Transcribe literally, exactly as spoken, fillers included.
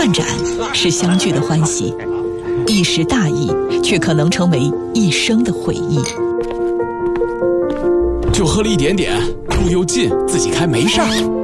漫展是相聚的欢喜，一时大意却可能成为一生的回忆。 就喝了一点点，路又近，自己开没事儿。